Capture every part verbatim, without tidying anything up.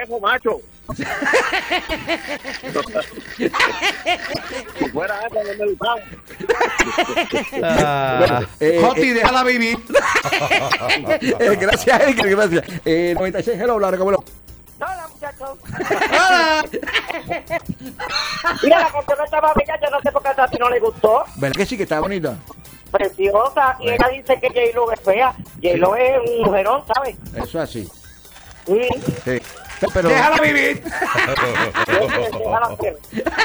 eso, macho. Si fuera eso, no me gustaba. Ah, Eh, Joti, eh, déjala vivir. eh, gracias, Edgar, gracias. Eh, noventa y seis, hello, la recomendó. Hola, muchachos. Ah, Mira, la canción estaba bella, yo no sé por qué a ti no le gustó. ¿Verdad que sí que está bonita? Preciosa. Y ella dice que J-Lo es fea. J-Lo es un mujerón, ¿sabes? Eso es así. Sí. Sí. Pero, déjala vivir. Déjala ser.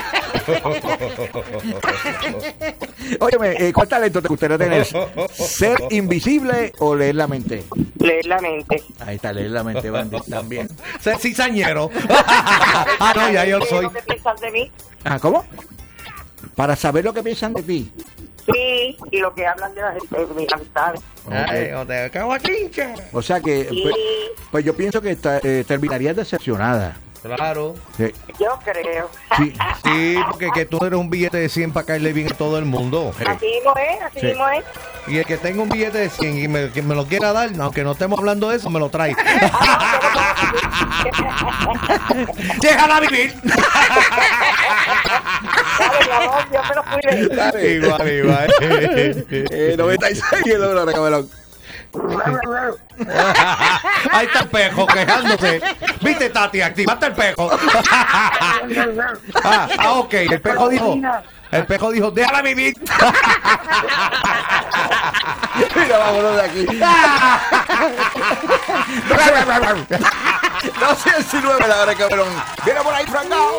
óyeme, eh, ¿cuál talento te gustaría tener? ¿Ser invisible o leer la mente? Leer la mente. Ahí está, leer la mente, Bandy, también. Ser cizañero. Ah, no, ya yo soy. ¿Qué piensas de mí? Ah, ¿cómo? Para saber lo que piensan de ti. Sí, y lo que hablan de, las, de mis amistades. Ay, no te cago a chinche. O sea que, Sí, pues, pues yo pienso que ta- eh, terminarías decepcionada. Claro. Sí. yo creo. Sí. Sí, porque que tú eres un billete de cien para caerle bien a todo el mundo. Así mismo es, así Sí. mismo es. Y el que tenga un billete de cien y me, que me lo quiera dar, aunque no estemos hablando de eso, me lo trae. ¡Déjala vivir! Dale, mi amor, Dios me lo cuide. Igual, igual. Eh, noventa y seis, hello, la recomendó. Ahí está el pejo quejándose. ¿Viste, Tati? Activaste el pejo. ah, ah, ok. El pejo dijo. El pejo dijo, déjala vivir. Mira, vámonos de aquí. doce diecinueve, la recomendó. Viene por ahí, Franco.